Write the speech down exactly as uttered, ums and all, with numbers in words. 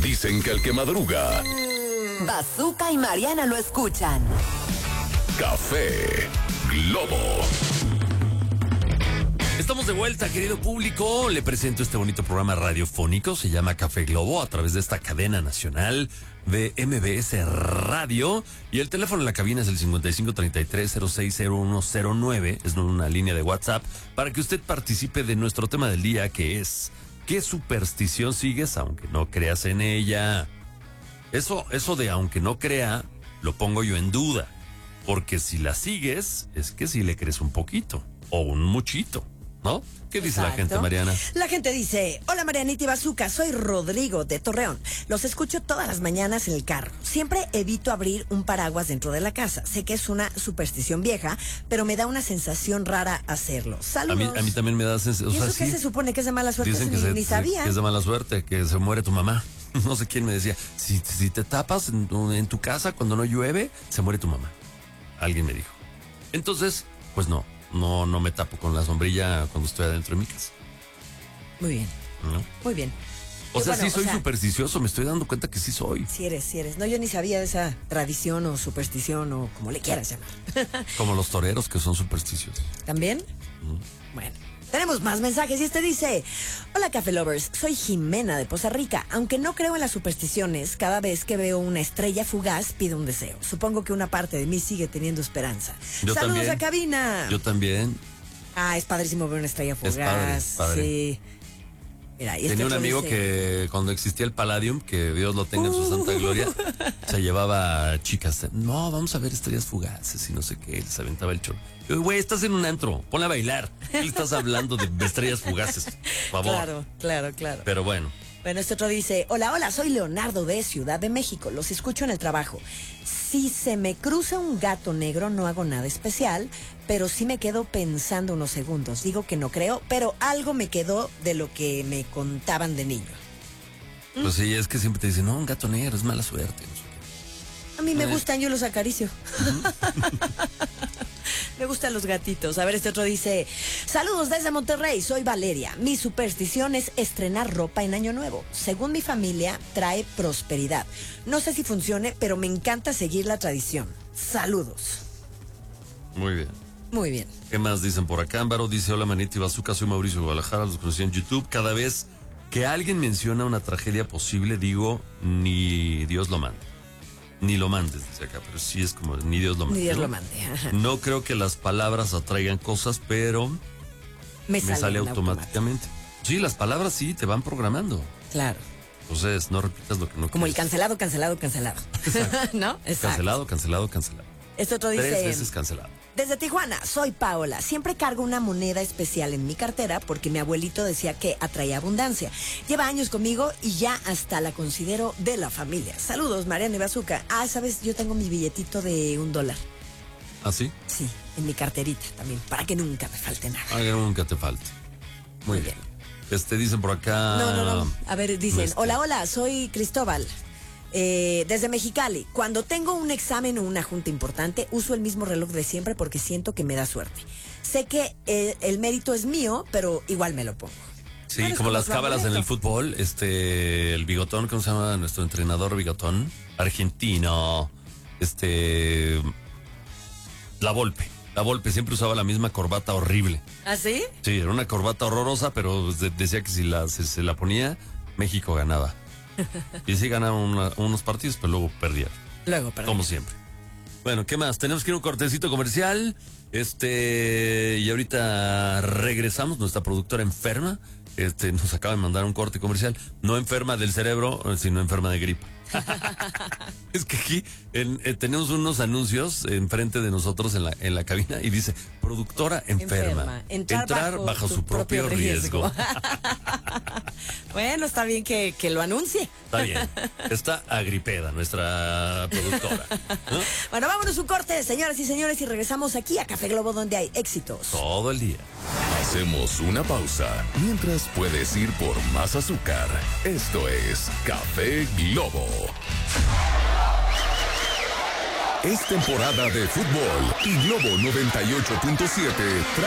Dicen que el que madruga... Bazooka y Mariana lo escuchan. Café Globo. Estamos de vuelta, querido público. Le presento este bonito programa radiofónico. Se llama Café Globo, a través de esta cadena nacional de M B S Radio. Y el teléfono en la cabina es el cincuenta y cinco treinta y tres cero seis cero uno cero nueve. Es una línea de WhatsApp para que usted participe de nuestro tema del día, que es: ¿qué superstición sigues aunque no creas en ella? Eso, eso de aunque no crea, lo pongo yo en duda. Porque si la sigues, es que si le crees un poquito o un muchito, ¿no? ¿Qué dice Exacto. la gente, Mariana? La gente dice: hola Marianita y Bazooka, soy Rodrigo de Torreón. Los escucho todas las mañanas en el carro. Siempre evito abrir un paraguas dentro de la casa. Sé que es una superstición vieja, pero me da una sensación rara hacerlo. A Saludos. mí, a mí también me da sensación. ¿Y O eso sea, qué sí, se supone que es de mala suerte? dicen que, ni, se, ni sabía. que es de mala suerte, que se muere tu mamá. No sé quién me decía, si, si te tapas en tu, en tu casa cuando no llueve, se muere tu mamá. Alguien me dijo. Entonces, pues no, no, no me tapo con la sombrilla cuando estoy adentro de mi casa, Muy bien, ¿no? muy bien. O Yo, sea, bueno, sí soy o sea, supersticioso, me estoy dando cuenta que sí soy. Si eres, si eres. No, yo ni sabía de esa tradición o superstición o como le quieras llamar. Como los toreros que son supersticiosos. ¿También? Mm. Bueno. Tenemos más mensajes y este dice: hola Café Lovers, soy Jimena de Poza Rica. Aunque no creo en las supersticiones, cada vez que veo una estrella fugaz pido un deseo. Supongo que una parte de mí sigue teniendo esperanza. Yo Saludos también. a cabina. Yo también. Ah, es padrísimo ver una estrella fugaz. Es padre, es padre. Sí. Mira, y este Tenía un otro amigo dice, que cuando existía el Palladium, que Dios lo tenga en su santa gloria, se llevaba chicas. No, vamos a ver estrellas fugaces y no sé qué. Les aventaba el chorro. Yo, güey, estás en un antro, ponle a bailar. ¿Qué le estás hablando de estrellas fugaces? Por favor. Claro, claro, claro. Pero bueno. Bueno, este otro dice: hola, hola, soy Leonardo de Ciudad de México, los escucho en el trabajo. Si se me cruza un gato negro no hago nada especial, pero sí me quedo pensando unos segundos. Digo que no creo, pero algo me quedó de lo que me contaban de niño. Pues sí, es que siempre te dicen, no, un gato negro es mala suerte. No sé qué. A mí me Eh. gustan, yo los acaricio. Me gustan los gatitos. A ver, este otro dice: saludos desde Monterrey, soy Valeria. Mi superstición es estrenar ropa en Año Nuevo. Según mi familia, trae prosperidad. No sé si funcione, pero me encanta seguir la tradición. Saludos. Muy bien. Muy bien. ¿Qué más dicen por acá? Ámbaro dice, hola Manita y Bazooka, soy Mauricio de Guadalajara, los conocí en YouTube. Cada vez que alguien menciona una tragedia posible, digo, ni Dios lo mande. Ni lo mandes, dice acá, pero sí es como, ni Dios lo mande. Ni Dios ¿no? lo mande. Ajá. No creo que las palabras atraigan cosas, pero Me, me sale, sale en automáticamente. Sí, las palabras sí te van programando. automático. Claro. Entonces, no repitas lo que no Como el quieres. cancelado, cancelado, cancelado. ¿No? Exacto. Cancelado, cancelado, cancelado. Este otro dice: Tres veces cancelado. desde Tijuana, soy Paola. Siempre cargo una moneda especial en mi cartera porque mi abuelito decía que atraía abundancia. Lleva años conmigo y ya hasta la considero de la familia. Saludos, Mariana y Bazooka. Ah, ¿sabes? Yo tengo mi billetito de un dólar. ¿Ah, sí? Sí, en mi carterita también, para que nunca me falte nada. Ah, que nunca te falte. Muy bien. Este, dicen por acá... No, no, no. A ver, dicen: este, hola, hola, soy Cristóbal. Eh, desde Mexicali. Cuando tengo un examen o una junta importante, uso el mismo reloj de siempre porque siento que me da suerte. Sé que eh, el mérito es mío, pero igual me lo pongo. Sí, Bueno, es como como las su cábalas en el amuleto. fútbol, este, el Bigotón, ¿cómo se llama? Nuestro entrenador Bigotón, argentino, este, La Volpe. La Volpe siempre usaba la misma corbata horrible. ¿Ah, sí? Sí, era una corbata horrorosa, pero de- decía que si la, se, se la ponía, México ganaba. Y sí ganaba una- unos partidos, pero luego perdía. Luego, perdón. Como siempre. Bueno, ¿qué más? Tenemos que ir a un cortecito comercial. Este, y ahorita regresamos. Nuestra productora enferma. Este, nos acaba de mandar un corte comercial. No enferma del cerebro, sino enferma de gripa. Es que aquí en, eh, tenemos unos anuncios enfrente de nosotros en la, en la cabina y dice, productora enferma. Enferma. Entrar bajo su tu propio, propio riesgo. riesgo. Bueno, está bien que, que lo anuncie. Está bien. Está agripeda nuestra productora, ¿no? Bueno, vámonos un corte, señoras y señores, y regresamos aquí a Café Globo, donde hay éxitos. Todo el día. Hacemos una pausa. Mientras puedes ir por más azúcar. Esto es Café Globo. Es temporada de fútbol y Globo noventa y ocho punto siete